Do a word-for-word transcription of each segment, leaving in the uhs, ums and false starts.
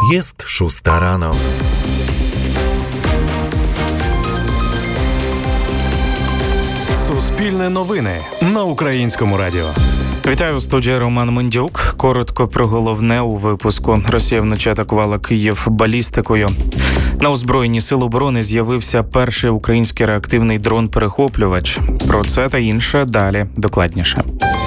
Jest szósta rano. Суспільне новини на Українському радіо. Вітаю, у студії Роман Мендюк. Коротко про головне у випуску. Росія вночі атакувала Київ балістикою. На озброєнні сил оборони з'явився перший український реактивний дрон-перехоплювач. Про це та інше далі докладніше.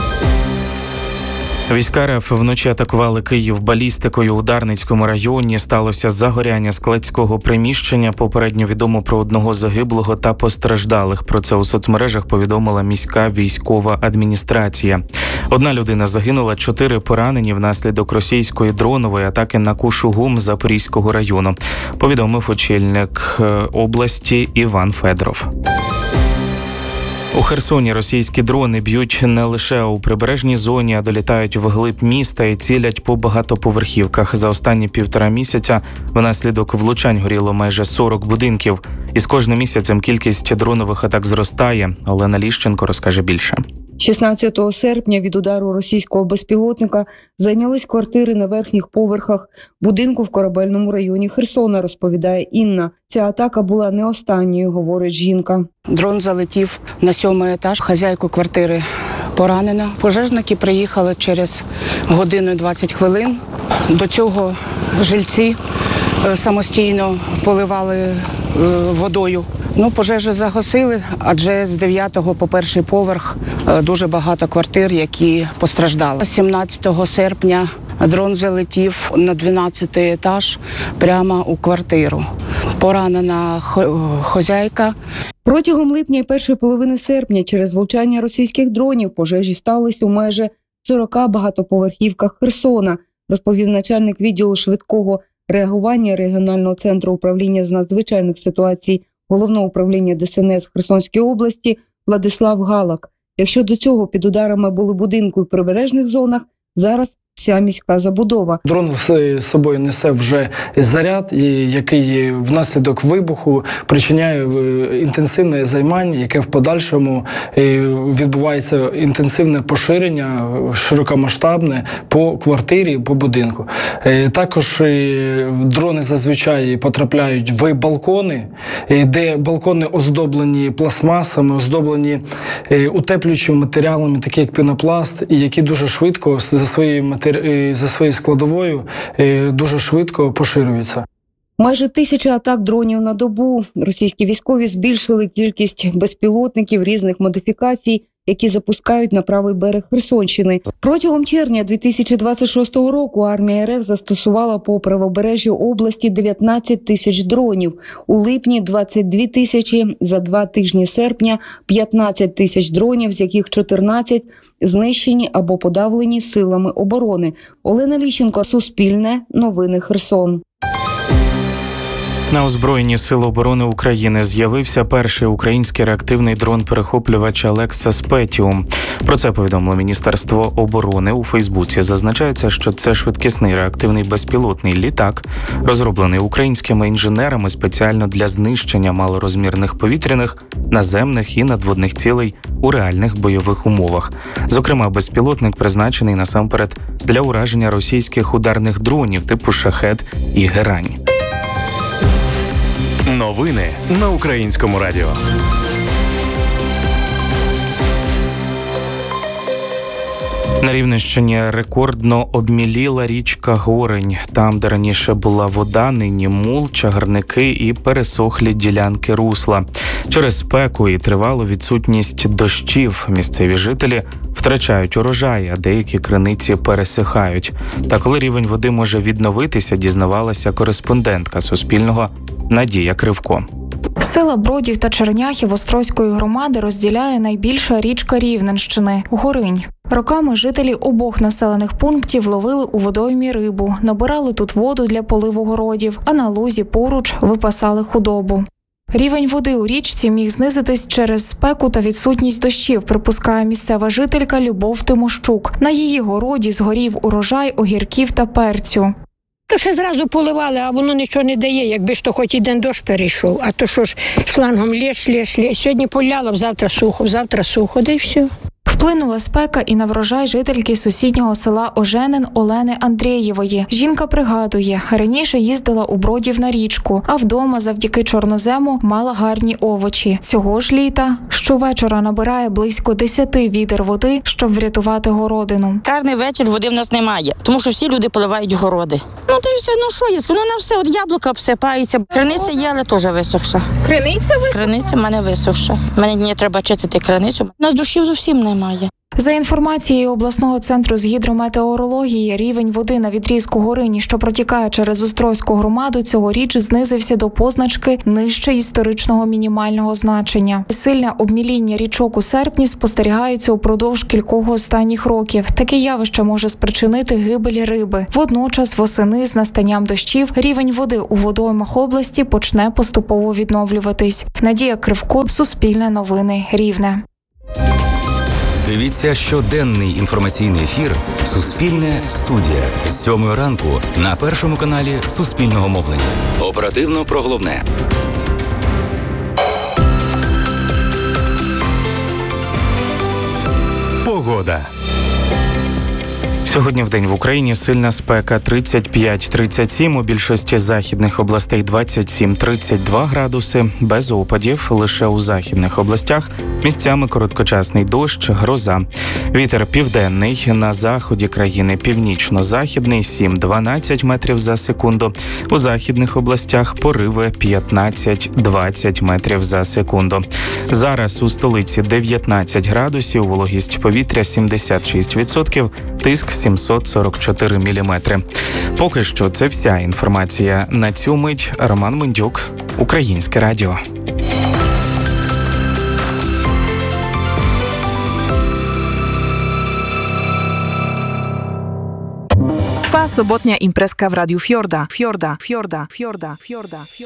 Війська РФ вночі атакували Київ балістикою у Дарницькому районі. Сталося загоряння складського приміщення. Попередньо відомо про одного загиблого та постраждалих. Про це у соцмережах повідомила міська військова адміністрація. Одна людина загинула, чотири поранені внаслідок російської дронової атаки на Кушугум Запорізького району, повідомив очільник області Іван Федоров. У Херсоні російські дрони б'ють не лише у прибережній зоні, а долітають вглиб міста і цілять по багатоповерхівках. За останні півтора місяця внаслідок влучань горіло майже сорок будинків. І з кожним місяцем кількість дронових атак зростає. Олена Ліщенко розкаже більше. шістнадцятого серпня від удару російського безпілотника зайнялись квартири на верхніх поверхах будинку в Корабельному районі Херсона, розповідає Інна. Ця атака була не останньою, говорить жінка. Дрон залетів на сьомий етаж, хазяйку квартири поранена. Пожежники приїхали через годину двадцять хвилин. До цього жильці самостійно поливали водою. Ну, пожежі загасили, адже з дев'ятого по перший поверх дуже багато квартир, які постраждали. сімнадцятого серпня дрон залетів на дванадцятий етаж прямо у квартиру. Поранена хазяйка. Протягом липня і першої половини серпня через влучання російських дронів пожежі сталися у майже сорока багатоповерхівках Херсона, розповів начальник відділу швидкого реагування регіонального центру управління з надзвичайних ситуацій Головного управління Де Ес Ен Ес Херсонської області Владислав Галак. Якщо до цього під ударами були будинки в прибережних зонах, зараз вся міська забудова. Дрон з собою несе вже заряд, який внаслідок вибуху причиняє інтенсивне займання, яке в подальшому відбувається інтенсивне поширення, широкомасштабне по квартирі, по будинку. Також дрони зазвичай потрапляють в балкони, де балкони оздоблені пластмасами, оздоблені утеплюючими матеріалами, такі як пінопласт, і які дуже швидко за своєю матеріалами за своєю складовою дуже швидко поширюються. Майже тисяча атак дронів на добу. Російські військові збільшили кількість безпілотників різних модифікацій, які запускають на правий берег Херсонщини. Протягом червня дві тисячі двадцять шостого року армія РФ застосувала по правобережжю області дев'ятнадцять тисяч дронів. У липні двадцять дві тисячі, за два тижні серпня п'ятнадцять тисяч дронів, з яких чотирнадцять знищені або подавлені силами оборони. Олена Ліщенко, Суспільне, новини Херсон. На озброєнні Сил оборони України з'явився перший український реактивний дрон-перехоплювач Алекса Спетіум. Про це повідомило Міністерство оборони у Фейсбуці. Зазначається, що це швидкісний реактивний безпілотний літак, розроблений українськими інженерами спеціально для знищення малорозмірних повітряних, наземних і надводних цілей у реальних бойових умовах. Зокрема, безпілотник призначений насамперед для ураження російських ударних дронів типу «Шахед» і «Герань». Новини на Українському радіо. На Рівненщині рекордно обміліла річка Горинь. Там, де раніше була вода, нині мул, чагарники і пересохлі ділянки русла. Через спеку і тривалу відсутність дощів місцеві жителі втрачають урожай, а деякі криниці пересихають. Та коли рівень води може відновитися, дізнавалася кореспондентка Суспільного Надія Кривко. Села Бродів та Черняхів Острозької громади розділяє найбільша річка Рівненщини – Горинь. Роками жителі обох населених пунктів ловили у водоймі рибу, набирали тут воду для поливу городів, а на лузі поруч випасали худобу. Рівень води у річці міг знизитись через спеку та відсутність дощів, припускає місцева жителька Любов Тимощук. На її городі згорів урожай огірків та перцю. То ще зразу поливали, а воно нічого не дає, якби ж то хоч і день дощ перейшов. А то що ж шлангом лєш, лєш, лєш. Сьогодні поляла, завтра сухо, завтра сухо, да й все. Вплинула спека і на врожай жительки сусіднього села Оженин Олени Андрієвої. Жінка пригадує, раніше їздила у Бродів на річку, а вдома завдяки чорнозему мала гарні овочі. Цього ж літа щовечора набирає близько десяти відер води, щоб врятувати городину. Кожен вечір води в нас немає, тому що всі люди поливають городи. Ну то й все, ну що є, ну на все, от яблука обсипаються. Криниця є, але теж висохша. Криниця висохша? Криниця в мене висохша. Мені не треба чистити криницю. У нас душів зовсім немає. За інформацією обласного центру з гідрометеорології, рівень води на відрізку Горині, що протікає через Острозьку громаду, цьогоріч знизився до позначки нижче історичного мінімального значення. Сильне обміління річок у серпні спостерігається упродовж кількох останніх років. Таке явище може спричинити гибель риби. Водночас восени з настанням дощів рівень води у водоймах області почне поступово відновлюватись. Надія Кривко, Суспільне новини, Рівне. Дивіться щоденний інформаційний ефір «Суспільне студія» з сьомої ранку на першому каналі Суспільного мовлення. Оперативно про головне. Погода. Сьогодні в день в Україні сильна спека тридцять п'ять - тридцять сім, у більшості західних областей двадцять сім - тридцять два градуси, без опадів, лише у західних областях місцями короткочасний дощ, гроза. Вітер південний, на заході країни північно-західний сім - дванадцять метрів за секунду, у західних областях пориви п'ятнадцять - двадцять метрів за секунду. Зараз у столиці дев'ятнадцять градусів, вологість повітря сімдесят шість відсотків, тиск сімсот сорок чотири міліметри. Поки що це вся інформація на цю мить. Роман Мендюк, Українське радіо. Trwa sobotnia imprezka w Radiu Fiorda. Fiorda, Fiorda, Fiorda, Fiorda, Fiorda.